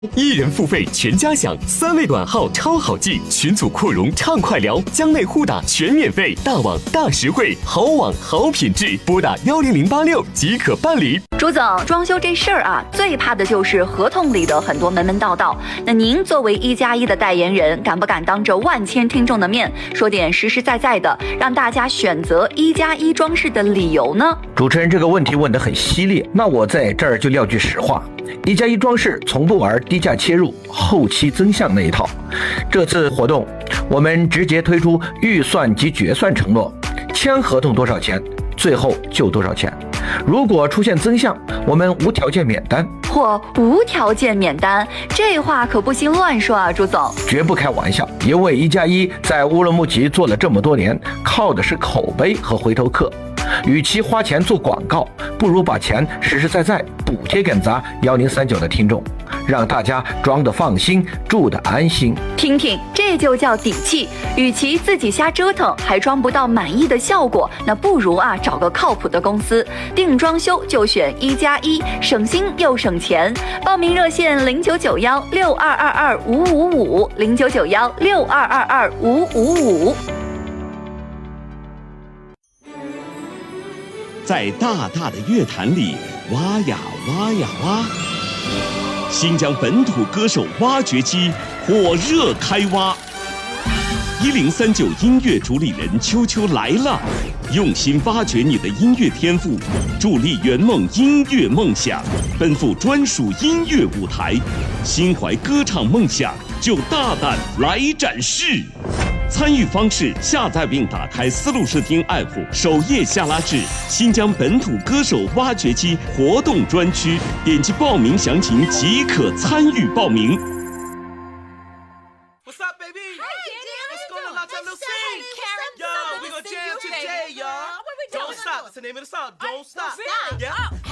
1人付费全家享，3位短号超好记，群组扩容畅快聊，疆内互打全免费，大网大实惠，好网好品质，拨打10086即可办理。 朱总，装修这事儿啊，最怕的就是合同里的很多门道道。那您作为1+1的代言人，敢不敢当着万千听众的面说点实实在在的，让大家选择1+1装饰的理由呢？ 主持人这个问题问得很犀利，那我在这儿就撂句实话，1+1装饰从不玩低价切入、后期增项那一套。这次活动，我们直接推出预算及决算承诺，签合同多少钱，最后就多少钱。如果出现增项，我们无条件免单。 或无条件免单，这话可不行乱说啊，朱总。 绝不开玩笑，因为1+1在乌鲁木齐做了这么多年，靠的是口碑和回头客。与其花钱做广告，不如把钱实实在在补贴给咱1039的听众，让大家装得放心，住得安心。 听听，这就叫底气。与其自己瞎折腾，还装不到满意的效果，那不如找个靠谱的公司。定装修就选1+1，省心又省钱。报名热线0991-6222-555，0991-6222-555。 在大大的乐坛里挖呀挖呀挖，新疆本土歌手挖掘机火热开挖。1039音乐主理人秋秋来了，用心挖掘你的音乐天赋，助力圆梦音乐梦想，奔赴专属音乐舞台，心怀歌唱梦想就大胆来展示。参与方式：下载并打开丝路视听 App， 首页下拉至新疆本土歌手挖掘机活动专区，点击报名详情即可参与报名。 What's up, baby? What's going on? Let's sing. Yo, we gonna jam today, y'all. Don't stop. That's the name of the song. Don't stop. Yeah.